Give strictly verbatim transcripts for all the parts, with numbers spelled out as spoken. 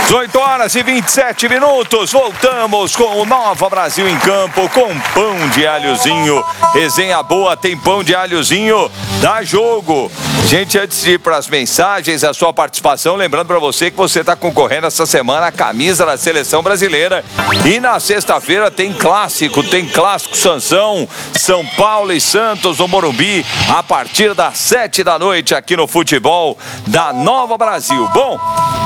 dezoito horas e vinte e sete minutos, voltamos com o Nova Brasil em campo, com pão de alhozinho, resenha boa, tem pão de alhozinho, dá jogo. Gente, antes de ir para as mensagens, a sua participação, lembrando para você que você está concorrendo essa semana a camisa da Seleção Brasileira, e na sexta-feira tem clássico, tem clássico Sansão, São Paulo e Santos no Morumbi, a partir das sete da noite aqui no futebol da Nova Brasil. Bom,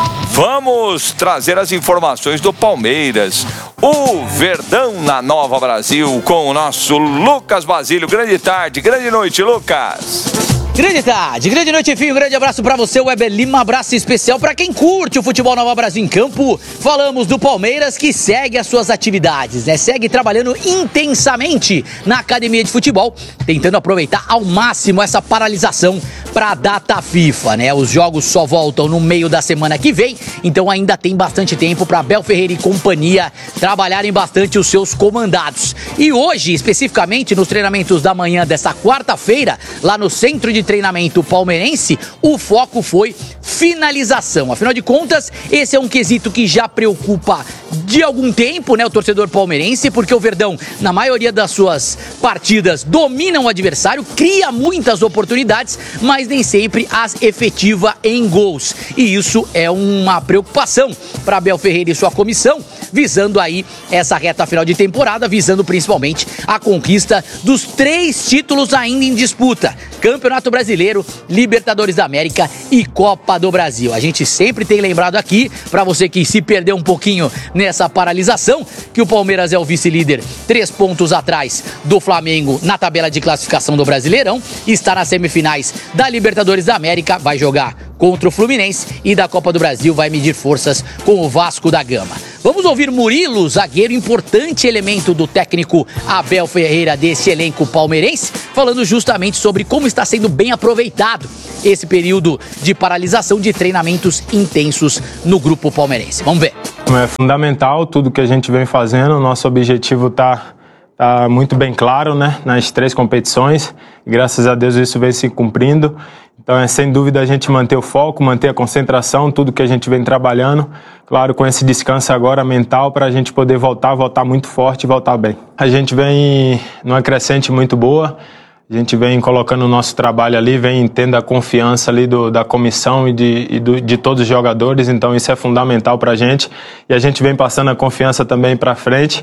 vamos trazer as informações do Palmeiras. O Verdão na Nova Brasil com o nosso Lucas Basílio. Grande tarde, grande noite, Lucas. Grande tarde, grande noite, enfim, um grande abraço pra você, Weber Lima, abraço especial pra quem curte o futebol Nova Brasil em campo. Falamos do Palmeiras que segue as suas atividades, né? Segue trabalhando intensamente na academia de futebol, tentando aproveitar ao máximo essa paralisação pra data FIFA, né? Os jogos só voltam no meio da semana que vem, então ainda tem bastante tempo pra Abel Ferreira e companhia trabalharem bastante os seus comandados. E hoje, especificamente nos treinamentos da manhã dessa quarta-feira, lá no centro de treinamento palmeirense, o foco foi finalização. Afinal de contas, esse é um quesito que já preocupa de algum tempo, né, o torcedor palmeirense, porque o Verdão, na maioria das suas partidas, domina o adversário, cria muitas oportunidades, mas nem sempre as efetiva em gols. E isso é uma preocupação para Abel Ferreira e sua comissão, visando aí essa reta final de temporada, visando principalmente a conquista dos três títulos ainda em disputa: Campeonato Brasileiro, Libertadores da América e Copa do Brasil. A gente sempre tem lembrado aqui, para você que se perdeu um pouquinho nessa paralisação, que o Palmeiras é o vice-líder, três pontos atrás do Flamengo na tabela de classificação do Brasileirão, está nas semifinais da Libertadores da América, vai jogar contra o Fluminense, e da Copa do Brasil vai medir forças com o Vasco da Gama. Vamos ouvir Murilo, zagueiro, importante elemento do técnico Abel Ferreira desse elenco palmeirense, falando justamente sobre como está sendo bem aproveitado esse período de paralisação de treinamentos intensos no grupo palmeirense. Vamos ver. É fundamental tudo que a gente vem fazendo, nosso objetivo está tá muito bem claro, né, nas três competições, e graças a Deus isso vem se cumprindo. Então é sem dúvida a gente manter o foco, manter a concentração, tudo que a gente vem trabalhando, claro, com esse descanso agora mental para a gente poder voltar, voltar muito forte e voltar bem. A gente vem numa crescente muito boa, a gente vem colocando o nosso trabalho ali, vem tendo a confiança ali do, da comissão e, de, e do, de todos os jogadores, então isso é fundamental para a gente, e a gente vem passando a confiança também para frente.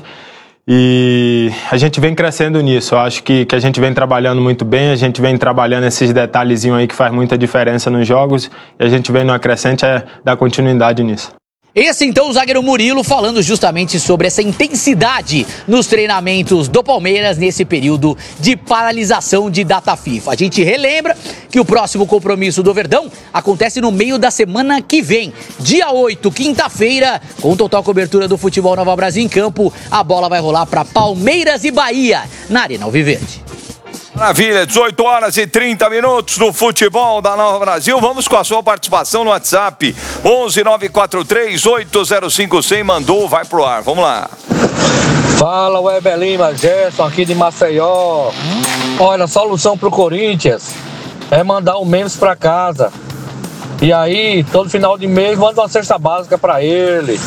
E a gente vem crescendo nisso, eu acho que, que a gente vem trabalhando muito bem, a gente vem trabalhando esses detalhezinhos aí que faz muita diferença nos jogos, e a gente vem numa crescente é dar continuidade nisso. Esse então o zagueiro Murilo falando justamente sobre essa intensidade nos treinamentos do Palmeiras nesse período de paralisação de data FIFA. A gente relembra que o próximo compromisso do Verdão acontece no meio da semana que vem, dia oito, quinta-feira, com total cobertura do futebol Nova Brasil em campo. A bola vai rolar para Palmeiras e Bahia na Arena Alviverde. Maravilha, dezoito horas e trinta minutos no futebol da Nova Brasil. Vamos com a sua participação no WhatsApp onze nove quatro três oito zero cinco cem. Mandou, vai pro ar, vamos lá. Fala, Weber Lima, Gerson aqui de Maceió. Olha, a solução pro Corinthians é mandar o menos pra casa, e aí todo final de mês manda uma cesta básica pra ele.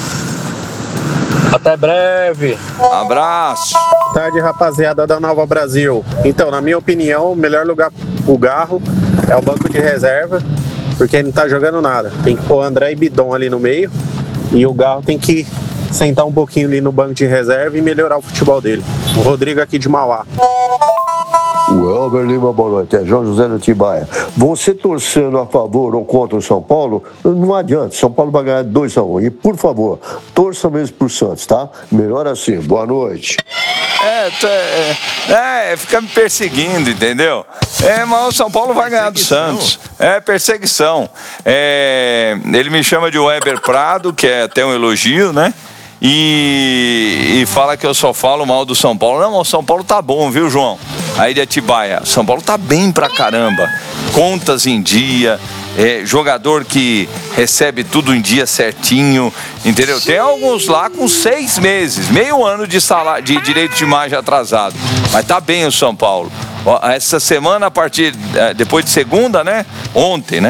Até breve. Abraço. Boa tarde, rapaziada da Nova Brasil. Então, na minha opinião, o melhor lugar pro Garro é o banco de reserva, porque ele não tá jogando nada. Tem que pôr André e Bidon ali no meio, e o Garro tem que sentar um pouquinho ali no banco de reserva e melhorar o futebol dele. O Rodrigo aqui de Mauá. Weber Lima, boa noite. É João José do Tibaia. Você torcendo a favor ou contra o São Paulo, não adianta. São Paulo vai ganhar dois a um. E, por favor, torça mesmo pro Santos, tá? Melhor assim. Boa noite. É, é, é, fica me perseguindo, entendeu? É, mas o São Paulo vai ganhar do Santos. É perseguição. É, ele me chama de Weber Prado, que é até um elogio, né? E, e fala que eu só falo mal do São Paulo. Não, o São Paulo tá bom, viu, João? Aí de Atibaia, São Paulo tá bem pra caramba. Contas em dia, é, jogador que recebe tudo em dia certinho, entendeu? Tem alguns lá com seis meses, meio ano de, salário, de direito de imagem atrasado. Mas tá bem o São Paulo. Essa semana, a partir, depois de segunda, né? Ontem, né?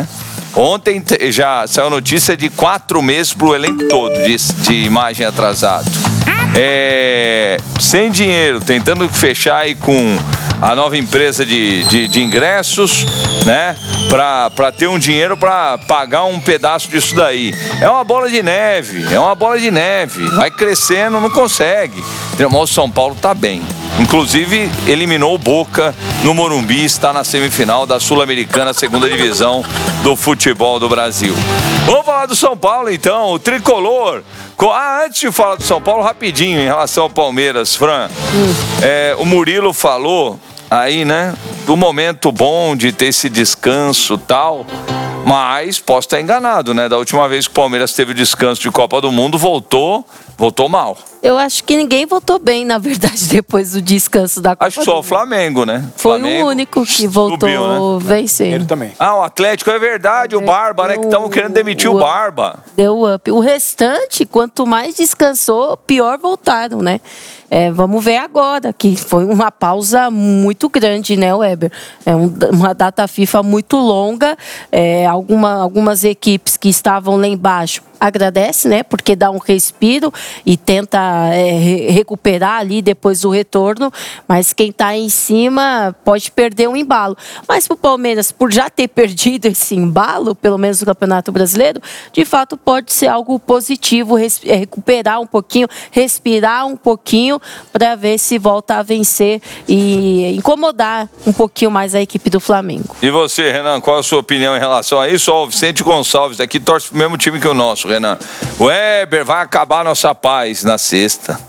Ontem já saiu notícia de quatro meses pro elenco todo de, de imagem atrasado. É, sem dinheiro, tentando fechar aí com a nova empresa de, de, de ingressos, né? Pra, pra ter um dinheiro pra pagar um pedaço disso daí. É uma bola de neve, é uma bola de neve. Vai crescendo, não consegue. O São Paulo tá bem. Inclusive, eliminou o Boca no Morumbi, está na semifinal da Sul-Americana, segunda divisão do futebol do Brasil. Vamos falar do São Paulo, então. O tricolor. Ah, antes de falar do São Paulo, rapidinho, em relação ao Palmeiras, Fran. Hum. É, o Murilo falou aí, né, do momento bom de ter esse descanso e tal. Mas posso estar enganado, né? Da última vez que o Palmeiras teve descanso de Copa do Mundo, voltou, voltou mal. Eu acho que ninguém voltou bem, na verdade, depois do descanso da Copa. Acho que só o Flamengo, né? Foi Flamengo, o único que voltou subiu, né? vencendo. Ele também. Ah, o Atlético, é verdade, o Barba, né? Que estão querendo demitir o, o Barba. Deu up. O restante, quanto mais descansou, pior voltaram, né? É, vamos ver agora, que foi uma pausa muito grande, né, Weber? É um, uma data FIFA muito longa. É, alguma, algumas equipes que estavam lá embaixo agradece, né? Porque dá um respiro e tenta é, recuperar ali depois do retorno, mas quem está em cima pode perder um embalo. Mas para o Palmeiras, por já ter perdido esse embalo, pelo menos no Campeonato Brasileiro, de fato pode ser algo positivo, res, é, recuperar um pouquinho, respirar um pouquinho para ver se volta a vencer e incomodar um pouquinho mais a equipe do Flamengo. E você, Renan, qual a sua opinião em relação a isso? Ó, o Vicente Gonçalves aqui torce pro mesmo time que o nosso, Renan. O Weber vai acabar nossa paz na sexta.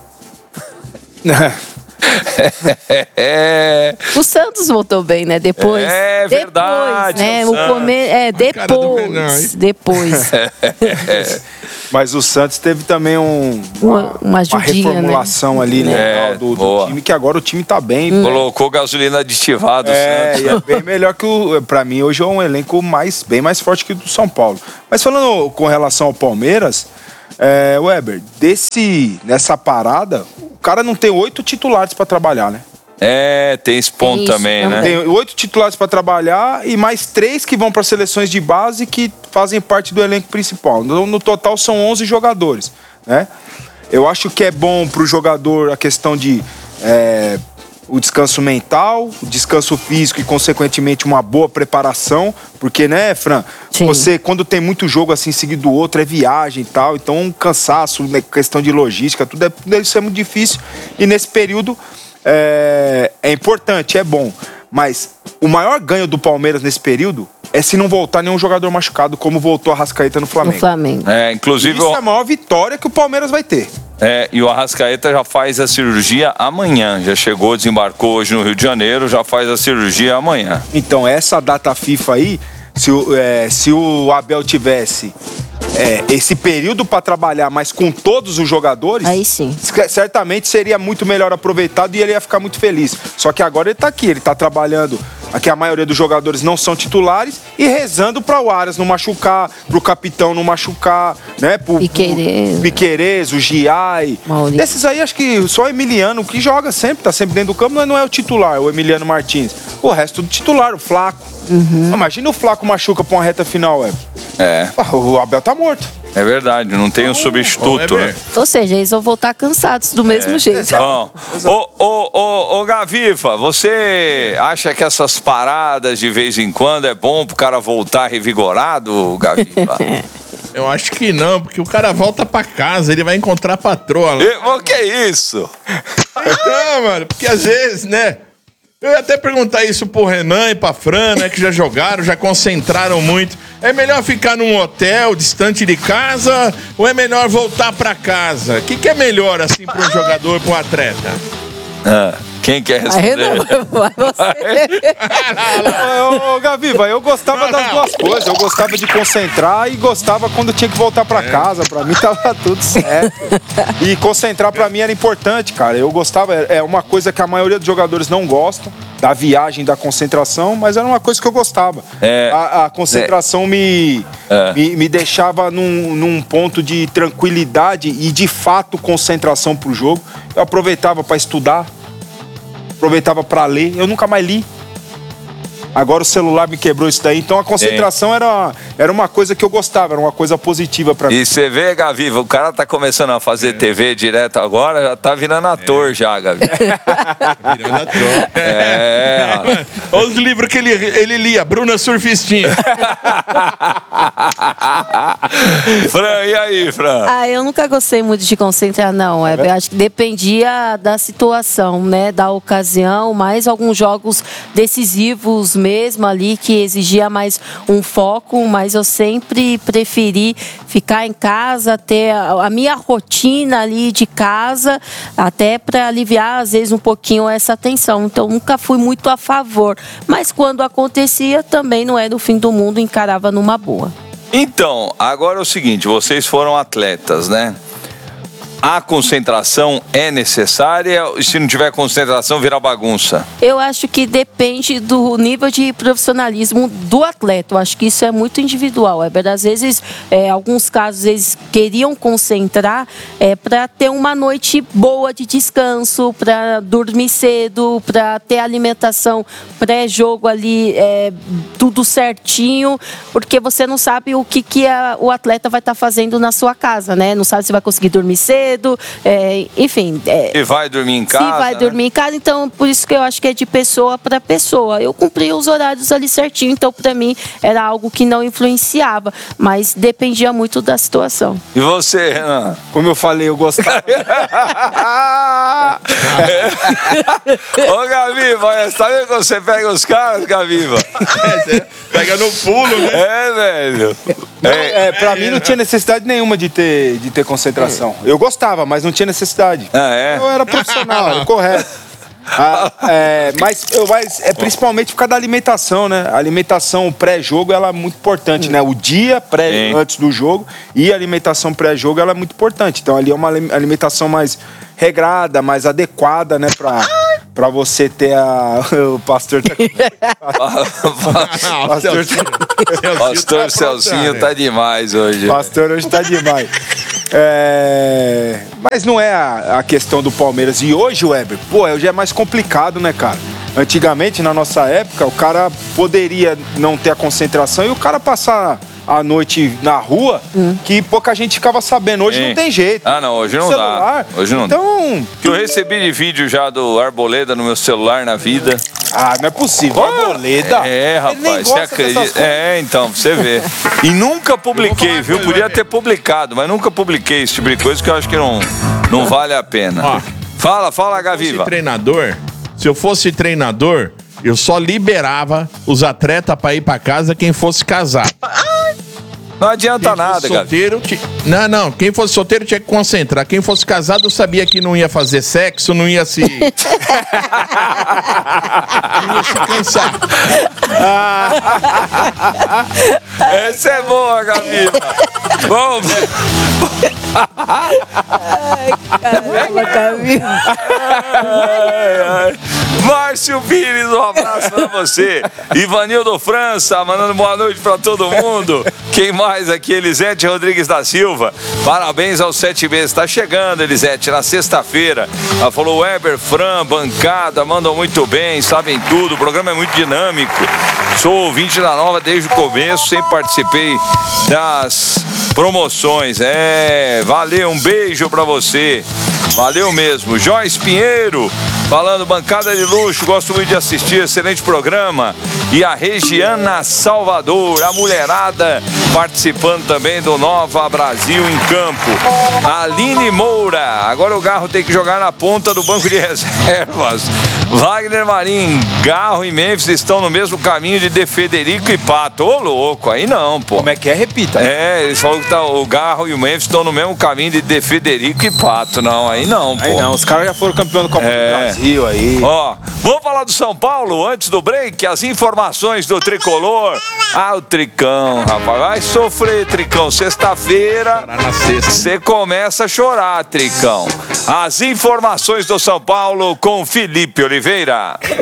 É. O Santos voltou bem, né? Depois. É verdade. Depois, né? O come... É, depois. Depois. Mas o Santos teve também um, uma, uma, ajudinha, uma reformulação, né? ali, né? É, do, do time, que agora o time tá bem. Hum. Colocou gasolina aditivada. É, e é bem melhor que o. Pra mim, hoje é um elenco mais, bem mais forte que o do São Paulo. Mas falando com relação ao Palmeiras, é, Weber, desse, nessa parada, o cara não tem oito titulares pra trabalhar, né? É, tem esse ponto Isso, também, né? Tem oito titulares para trabalhar e mais três que vão para seleções de base que fazem parte do elenco principal. No, no total são onze jogadores, né? Eu acho que é bom para o jogador a questão de é, o descanso mental, o descanso físico e, consequentemente, uma boa preparação. Porque, né, Fran? Sim. Você, quando tem muito jogo assim seguido do outro, é viagem e tal. Então, um cansaço, né, questão de logística, tudo, é, tudo isso é muito difícil. E nesse período... É, é importante, é bom, mas o maior ganho do Palmeiras nesse período é se não voltar nenhum jogador machucado, como voltou a Arrascaeta no Flamengo. No Flamengo. É, inclusive, isso é a maior vitória que o Palmeiras vai ter. É, e o Arrascaeta já faz a cirurgia amanhã, já chegou, desembarcou hoje no Rio de Janeiro, já faz a cirurgia amanhã. Então, essa data FIFA aí, se o, é, se o Abel tivesse... É, esse período para trabalhar, mas com todos os jogadores, aí sim, certamente seria muito melhor aproveitado e ele ia ficar muito feliz. Só que agora ele tá aqui, ele tá trabalhando. Aqui a maioria dos jogadores não são titulares e rezando para o Aras não machucar, pro capitão não machucar, né? Pro, Piquerez, pro Piquerez, o Giai. Maurício. Esses aí acho que só o Emiliano que joga sempre, tá sempre dentro do campo, mas não é o titular, o Emiliano Martins. O resto do titular, o Flaco. Uhum. Imagina o Flaco machuca pra uma reta final, é. É. O Abel tá morto. É verdade, não tem um substituto, né? Ou seja, eles vão voltar cansados do mesmo é. jeito. Bom, ô, ô, ô, ô Gaviva, você acha que essas paradas de vez em quando é bom pro cara voltar revigorado, Gaviva? Eu acho que não, porque o cara volta pra casa, ele vai encontrar a patroa lá. E, o que é isso? Não, mano, porque às vezes, né? Eu ia até perguntar isso pro Renan e pra Fran, né? Que já jogaram, já concentraram muito. É melhor ficar num hotel distante de casa ou é melhor voltar pra casa? O que, que é melhor, assim, pra um jogador e pra um atleta? Ah, quem quer responder? Renan, vai você. Ô, ô, Gaviva, eu gostava das duas coisas. Eu gostava de concentrar e gostava quando tinha que voltar pra casa. Pra mim tava tudo certo. E concentrar pra mim era importante, cara. Eu gostava, é uma coisa que a maioria dos jogadores não gostam, da viagem, da concentração, mas era uma coisa que eu gostava. É, a, a concentração é. me, é. me, me deixava num, num ponto de tranquilidade e, de fato, concentração pro jogo. Eu aproveitava pra estudar, aproveitava pra ler. Eu nunca mais li. Agora o celular me quebrou isso daí. Então a concentração era, era uma coisa que eu gostava, era uma coisa positiva pra mim. E você vê, Gaviva, o cara tá começando a fazer T V direto agora, já tá virando ator é. já, Gavi. Virando ator. É. Olha os livros que ele, ele lia, Bruna Surfistinha. Fran, e aí, Fran? Ah, eu nunca gostei muito de concentrar, não. É, eu acho que dependia da situação, né? Da ocasião, mais alguns jogos decisivos mesmo ali, que exigia mais um foco, mas eu sempre preferi ficar em casa, ter a, a minha rotina ali de casa, até para aliviar, às vezes, um pouquinho essa tensão. Então, nunca fui muito a favor. Mas quando acontecia, também não era o fim do mundo, encarava numa boa. Então, agora é o seguinte, vocês foram atletas, né? A concentração é necessária e se não tiver concentração vira bagunça? Eu acho que depende do nível de profissionalismo do atleta. Eu acho que isso é muito individual. É verdade, às vezes, é, alguns casos, eles queriam concentrar é, para ter uma noite boa de descanso, para dormir cedo, para ter alimentação pré-jogo ali, é, tudo certinho, porque você não sabe o que, que a, o atleta vai estar tá fazendo na sua casa, né? Não sabe se vai conseguir dormir cedo. É, enfim. É, e vai dormir em casa. Se vai né? dormir em casa, então por isso que eu acho que é de pessoa para pessoa. Eu cumpria os horários ali certinho, então para mim era algo que não influenciava, mas dependia muito da situação. E você, Renan? Como eu falei, eu gostava. Ô, Gaviva, sabe quando você pega os caras, Gaviva? É, pega no pulo, né? É, velho. Não, é, pra mim não tinha necessidade nenhuma de ter, de ter concentração. Eu gostava, mas não tinha necessidade. Ah, é? Eu era profissional, era correto. Ah, é, mas, eu, mas é principalmente por causa da alimentação, né? A alimentação pré-jogo ela é muito importante, né? O dia pré, Sim. antes do jogo e a alimentação pré-jogo ela é muito importante. Então ali é uma alimentação mais regrada, mais adequada, né? Pra, pra você ter a... O pastor tá... pastor, pastor Celcinho tá demais hoje. Pastor hoje tá demais. É... Mas não é a, a questão do Palmeiras. E hoje, Weber, pô, hoje é mais complicado, né, cara? Antigamente, na nossa época, o cara poderia não ter a concentração e o cara passar a noite na rua, hum. que pouca gente ficava sabendo. Hoje Sim. não tem jeito. Ah, não, hoje não celular. dá. Hoje não então... dá. Que eu recebi de vídeo já do Arboleda no meu celular na vida. Ah, não é possível. Ah, Arboleda? É, rapaz, você acredita? É, então, pra você ver. E nunca publiquei, viu? Podia ter publicado, mas nunca publiquei esse tipo de coisa que eu acho que não, não vale a pena. Ó, fala, fala, Gaviva. Se eu fosse treinador, se eu fosse treinador, eu só liberava os atletas pra ir pra casa quem fosse casar. Não adianta nada, solteiro, Gabi. Não, não. Quem fosse solteiro tinha que concentrar. Quem fosse casado eu sabia que não ia fazer sexo, não ia se... não ia se cansar. Essa é boa, Gabi. Vamos. Ai, caramba, Gabi. Márcio Pires, um abraço pra você. Ivanildo França, mandando boa noite pra todo mundo. Quem mais aqui? Elisete Rodrigues da Silva. Parabéns aos sete meses. Tá chegando, Elisete, na sexta-feira. Ela falou, Weber, Fran, bancada, mandam muito bem, sabem tudo. O programa é muito dinâmico. Sou ouvinte da Nova desde o começo, sempre participei das promoções. É, valeu, um beijo pra você. Valeu mesmo. Joyce Pinheiro, falando bancada de luxo, gosto muito de assistir, excelente programa. E a Regiana Salvador, a mulherada, participando também do Nova Brasil em Campo. A Aline Moura, agora o Garro tem que jogar na ponta do banco de reservas. Wagner Marim, Garro e Memphis estão no mesmo caminho de De Federico e Pato. Ô, louco, aí não, pô. Como é que é? Repita. É, eles falaram que tá, o Garro e o Memphis estão no mesmo caminho de De Federico e Pato. Não, aí não, pô. Aí não, os caras já foram campeão do Copa é. do Brasil aí. Ó, vamos falar do São Paulo antes do break, as informações do Tricolor. Ah, o Tricão, rapaz, vai sofrer, Tricão. Sexta-feira, você começa a chorar, Tricão. As informações do São Paulo com Felipe Oliveira.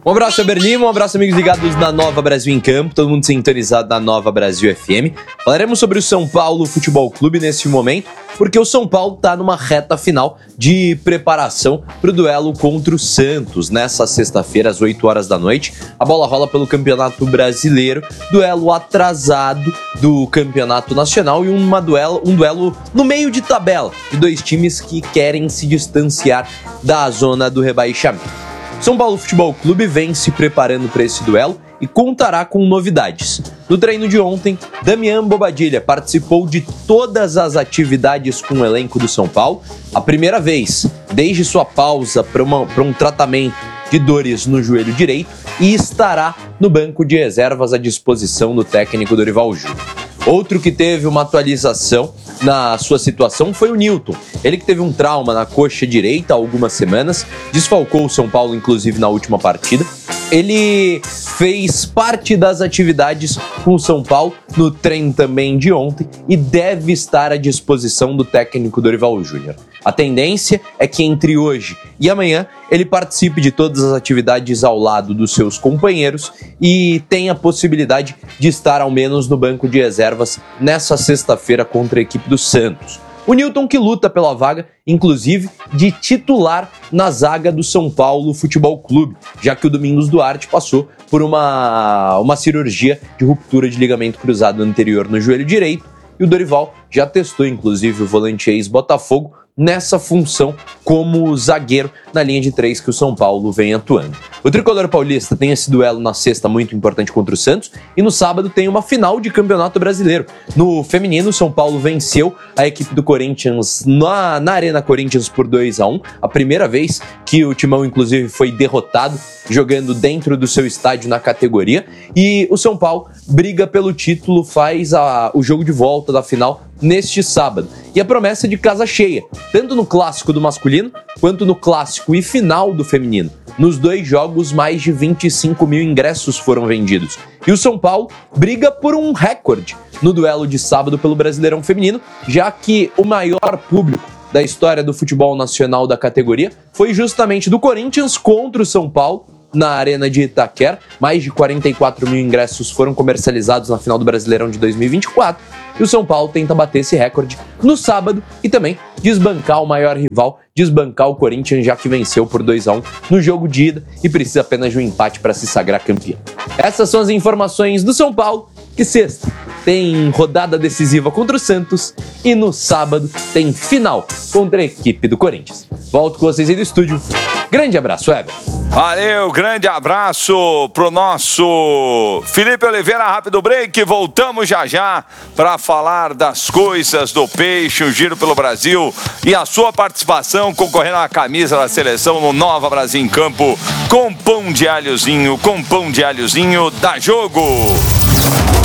Um abraço, Weber Lima, um abraço, amigos ligados na Nova Brasil em Campo, todo mundo sintonizado na Nova Brasil F M. Falaremos sobre o São Paulo Futebol Clube nesse momento, porque o São Paulo está numa reta final de preparação para o duelo contra o Santos. Nessa sexta-feira, às oito horas da noite, a bola rola pelo Campeonato Brasileiro, duelo atrasado do Campeonato Nacional e uma duelo, um duelo no meio de tabela de dois times que querem se distanciar da zona do rebaixamento. São Paulo Futebol Clube vem se preparando para esse duelo e contará com novidades. No treino de ontem, Damian Bobadilla participou de todas as atividades com o elenco do São Paulo, a primeira vez desde sua pausa para um tratamento de dores no joelho direito, e estará no banco de reservas à disposição do técnico Dorival Júnior. Outro que teve uma atualização na sua situação foi o Nilton. Ele que teve um trauma na coxa direita há algumas semanas, desfalcou o São Paulo inclusive na última partida. Ele fez parte das atividades com o São Paulo no treino também de ontem e deve estar à disposição do técnico Dorival Júnior. A tendência é que entre hoje e amanhã ele participe de todas as atividades ao lado dos seus companheiros e tenha a possibilidade de estar ao menos no banco de reservas nessa sexta-feira contra a equipe do Santos. O Nilton que luta pela vaga, inclusive, de titular na zaga do São Paulo Futebol Clube, já que o Domingos Duarte passou por uma, uma cirurgia de ruptura de ligamento cruzado anterior no joelho direito, e o Dorival já testou, inclusive, o volante ex-Botafogo nessa função como zagueiro na linha de três que o São Paulo vem atuando. O tricolor paulista tem esse duelo na sexta muito importante contra o Santos e no sábado tem uma final de Campeonato Brasileiro. No feminino, o São Paulo venceu a equipe do Corinthians na, na Arena Corinthians por dois a um, a primeira vez que o Timão inclusive foi derrotado jogando dentro do seu estádio na categoria, e o São Paulo briga pelo título, faz a, o jogo de volta da final neste sábado. E a promessa de casa cheia, tanto no clássico do masculino, quanto no clássico e final do feminino. Nos dois jogos, mais de vinte e cinco mil ingressos foram vendidos. E o São Paulo briga por um recorde no duelo de sábado pelo Brasileirão Feminino, já que o maior público da história do futebol nacional da categoria foi justamente do Corinthians contra o São Paulo, na Arena de Itaquera. Mais de quarenta e quatro mil ingressos foram comercializados na final do Brasileirão de dois mil e vinte e quatro, e o São Paulo tenta bater esse recorde no sábado e também desbancar o maior rival, desbancar o Corinthians, já que venceu por dois a um no jogo de ida e precisa apenas de um empate para se sagrar campeão. Essas são as informações do São Paulo, que sexta tem rodada decisiva contra o Santos e no sábado tem final contra a equipe do Corinthians. Volto com vocês aí do estúdio. Grande abraço, Weber. Valeu, grande abraço pro nosso Felipe Oliveira. Rápido break, voltamos já já para falar das coisas do peixe, o giro pelo Brasil e a sua participação concorrendo à camisa da seleção no Nova Brasil em Campo com pão de alhozinho, com pão de alhozinho, dá jogo!